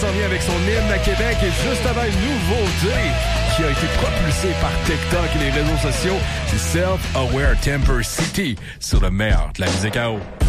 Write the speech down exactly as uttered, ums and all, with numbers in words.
s'en vient avec son hymne à Québec et juste avant une nouveauté qui a été propulsée par TikTok et les réseaux sociaux, c'est Self-Aware Temper City sur le meilleur de la musique à eau.